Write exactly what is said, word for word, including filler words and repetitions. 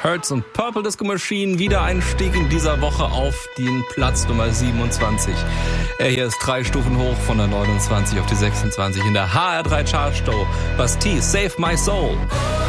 Hurts und Purple Disco Machine. Wiedereinstieg in dieser Woche auf den Platz Nummer siebenundzwanzig. Er hier ist drei Stufen hoch von der neunundzwanzig auf die sechsundzwanzig in der H R drei Chartshow. Bastille, Save My Soul.